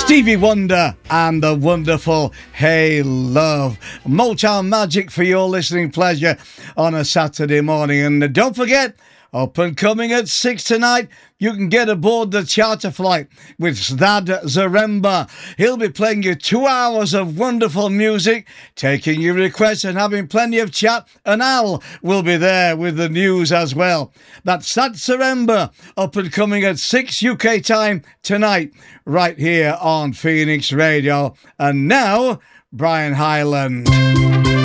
Stevie Wonder and the wonderful Hey Love. Motown Magic for your listening pleasure on a Saturday morning. And don't forget, up and coming at 6 tonight, you can get aboard the charter flight with Zdad Zaremba. He'll be playing you 2 hours of wonderful music, taking your requests and having plenty of chat. And Al will be there with the news as well. That's Zdad Zaremba, up and coming at 6 UK time tonight, right here on Phoenix Radio. And now, Brian Hyland.